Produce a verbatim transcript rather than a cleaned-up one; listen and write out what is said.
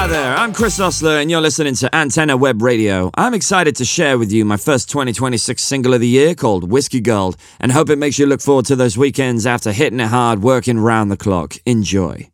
Hi there, I'm Chris Osler and you're listening to Antenna Web Radio. I'm excited to share with you my first twenty twenty-six single of the year called Whiskey Gold and hope it makes you look forward to those weekends after hitting it hard, working round the clock. Enjoy.